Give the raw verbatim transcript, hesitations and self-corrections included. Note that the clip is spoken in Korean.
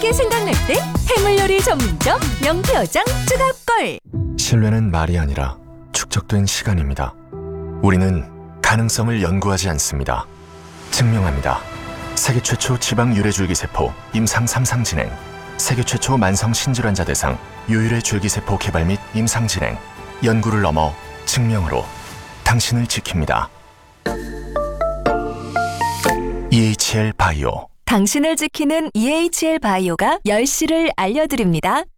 맛있게 생각날 때 해물요리 전문점 명표장 쭈갑걸. 신뢰는 말이 아니라 축적된 시간입니다. 우리는 가능성을 연구하지 않습니다. 증명합니다. 세계 최초 지방 유래줄기세포 임상 삼 상 진행, 세계 최초 만성 신질환자 대상 유유래 줄기세포 개발 및 임상 진행, 연구를 넘어 증명으로 당신을 지킵니다. 이에이치엘 바이오. 당신을 지키는 이에이치엘 바이오가 열 시를 알려드립니다.